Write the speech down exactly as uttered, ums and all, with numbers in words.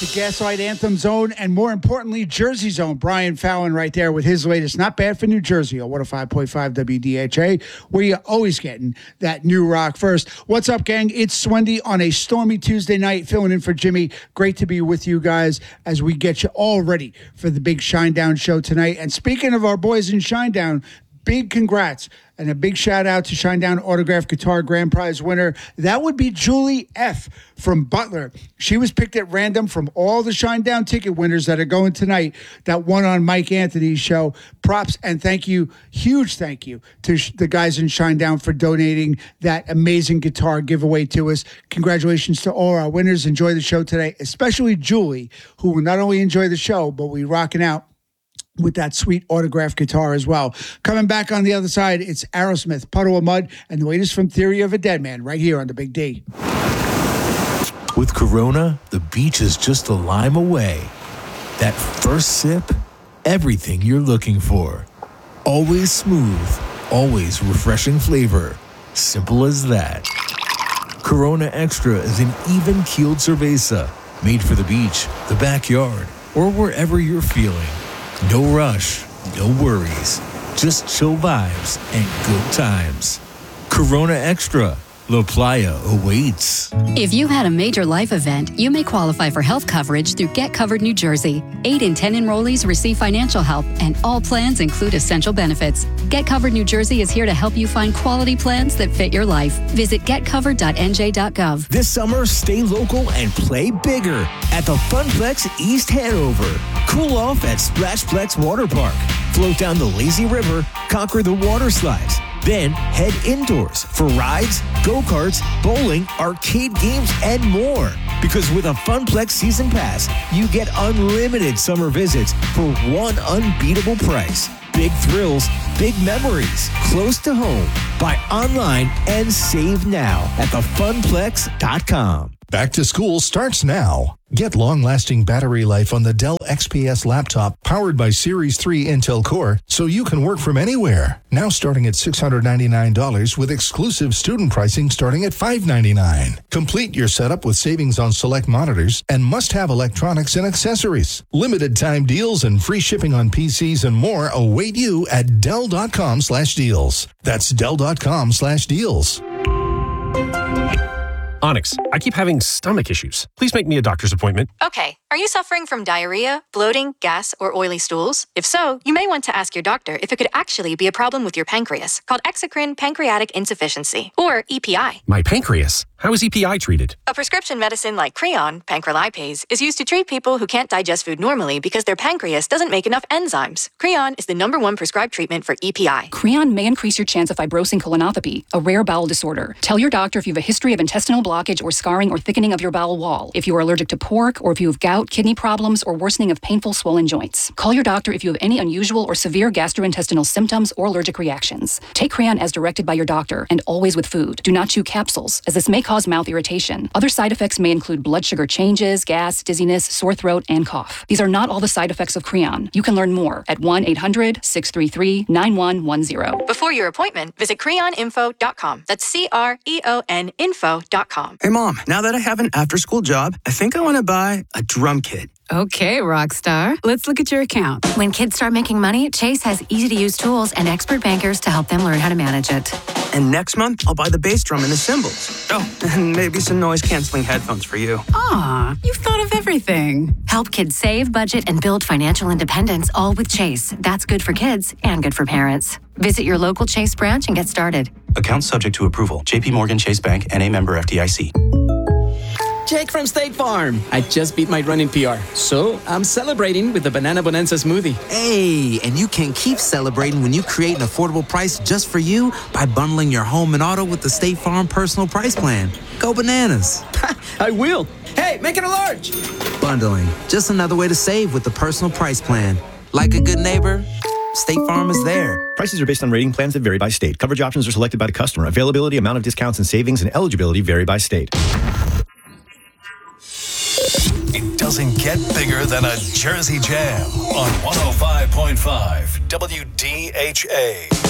the Gaslight Anthem Zone, and more importantly, Jersey Zone. Brian Fallon right there with his latest Not Bad for New Jersey on one oh five point five W D H A, where you're always getting that new rock first. What's up, gang? It's Swendy on a stormy Tuesday night, filling in for Jimmy. Great to be with you guys as we get you all ready for the big Shinedown show tonight. And speaking of our boys in Shinedown, big congrats and a big shout out to Shinedown Autograph Guitar Grand Prize winner. That would be Julie F. from Butler. She was picked at random from all the Shinedown ticket winners that are going tonight that won on Mike Anthony's show. Props and thank you, huge thank you to sh- the guys in Shinedown for donating that amazing guitar giveaway to us. Congratulations to all our winners. Enjoy the show today, especially Julie, who will not only enjoy the show, but we rocking out with that sweet autograph guitar as well. Coming back on the other side, it's Aerosmith, Puddle of Mud, and the latest from Theory of a Dead Man right here on the Big D. With Corona, the beach is just a lime away. That first sip, everything you're looking for. Always smooth, always refreshing flavor. Simple as that. Corona Extra is an even-keeled cerveza, made for the beach, the backyard, or wherever you're feeling. No rush, no worries, just chill vibes and good times. Corona Extra, La Playa awaits. If you had a major life event, you may qualify for health coverage through Get Covered New Jersey. Eight in ten enrollees receive financial help, and all plans include essential benefits. Get Covered New Jersey is here to help you find quality plans that fit your life. Visit get covered dot n j dot gov. This summer, stay local and play bigger at the Funplex East Hanover. Cool off at Splashplex Water Park. Float down the lazy river, conquer the water slides. Then head indoors for rides, go-karts, bowling, arcade games, and more. Because with a Funplex Season Pass, you get unlimited summer visits for one unbeatable price. Big thrills, big memories, close to home. Buy online and save now at the funplex dot com. Back to school starts now. Get long-lasting battery life on the Dell X P S laptop powered by Series three Intel Core so you can work from anywhere. Now starting at six hundred ninety-nine dollars with exclusive student pricing starting at five hundred ninety-nine dollars. Complete your setup with savings on select monitors and must-have electronics and accessories. Limited time deals and free shipping on P Cs and more await you at Dell.com slash deals. That's Dell.com slash deals. Onyx, I keep having stomach issues. Please make me a doctor's appointment. Okay, are you suffering from diarrhea, bloating, gas, or oily stools? If so, you may want to ask your doctor if it could actually be a problem with your pancreas, called exocrine pancreatic insufficiency, or E P I. My pancreas? How is E P I treated? A prescription medicine like Creon, pancrelipase, is used to treat people who can't digest food normally because their pancreas doesn't make enough enzymes. Creon is the number one prescribed treatment for E P I. Creon may increase your chance of fibrosing colonopathy, a rare bowel disorder. Tell your doctor if you have a history of intestinal blockage or scarring or thickening of your bowel wall, if you are allergic to pork, or if you have gout, kidney problems, or worsening of painful swollen joints. Call your doctor if you have any unusual or severe gastrointestinal symptoms or allergic reactions. Take Creon as directed by your doctor, and always with food. Do not chew capsules, as this may cause mouth irritation. Other side effects may include blood sugar changes, gas, dizziness, sore throat, and cough. These are not all the side effects of Creon. You can learn more at one eight hundred six three three nine one one zero. Before your appointment, visit creon info dot com. That's C R E O N info dot com. Hey, Mom, now that I have an after-school job, I think I want to buy a drum kit. Okay, Rockstar. Let's look at your account. When kids start making money, Chase has easy-to-use tools and expert bankers to help them learn how to manage it. And next month, I'll buy the bass drum and the cymbals. Oh, and maybe some noise-canceling headphones for you. Aw, you've thought of everything. Help kids save, budget, and build financial independence, all with Chase. That's good for kids and good for parents. Visit your local Chase branch and get started. Account subject to approval. J P Morgan Chase Bank, N A member F D I C. Jake from State Farm. I just beat my running P R, so I'm celebrating with the Banana Bonanza smoothie. Hey, and you can keep celebrating when you create an affordable price just for you by bundling your home and auto with the State Farm Personal Price Plan. Go bananas. I will. Hey, make it a large. Bundling, just another way to save with the Personal Price Plan. Like a good neighbor, State Farm is there. Prices are based on rating plans that vary by state. Coverage options are selected by the customer. Availability, amount of discounts and savings, and eligibility vary by state. It doesn't get bigger than a Jersey Jam on one oh five point five W D H A.